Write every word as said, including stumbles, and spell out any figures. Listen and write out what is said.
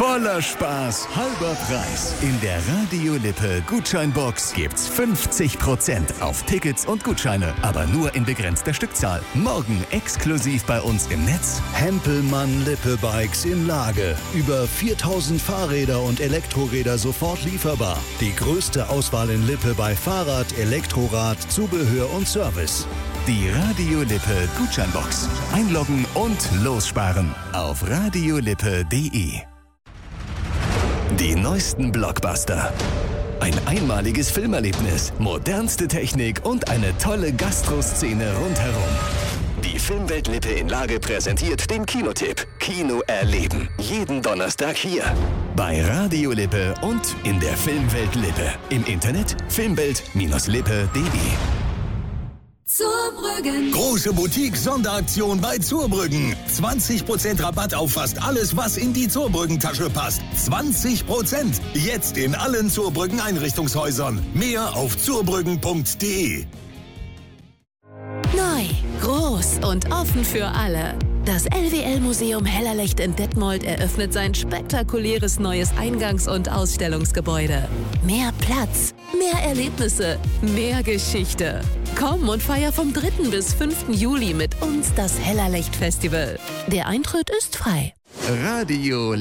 Voller Spaß, halber Preis. In der Radio Lippe Gutscheinbox gibt's fünfzig Prozent auf Tickets und Gutscheine, aber nur in begrenzter Stückzahl. Morgen exklusiv bei uns im Netz. Hempelmann Lippe Bikes in Lage. Über viertausend Fahrräder und Elektroräder sofort lieferbar. Die größte Auswahl in Lippe bei Fahrrad, Elektrorad, Zubehör und Service. Die Radio Lippe Gutscheinbox. Einloggen und lossparen auf radiolippe punkt de. Die neuesten Blockbuster. Ein einmaliges Filmerlebnis, modernste Technik und eine tolle Gastroszene rundherum. Die Filmwelt Lippe in Lage präsentiert den Kinotipp. Kino erleben. Jeden Donnerstag hier. Bei Radio Lippe und in der Filmwelt Lippe. Im Internet filmwelt Lippe punkt de. Zurbrüggen. Große Boutique-Sonderaktion bei Zurbrüggen. zwanzig Prozent Rabatt auf fast alles, was in die Zurbrüggen-Tasche passt. zwanzig Prozent. Jetzt in allen Zurbrüggen-Einrichtungshäusern. Mehr auf zurbrüggen punkt de. Neu, groß und offen für alle. Das L W L-Museum Hellerlecht in Detmold eröffnet sein spektakuläres neues Eingangs- und Ausstellungsgebäude. Mehr Platz, mehr Erlebnisse, mehr Geschichte. Komm und feier vom dritten bis fünften Juli mit uns das Hellerlecht-Festival. Der Eintritt ist frei. Radio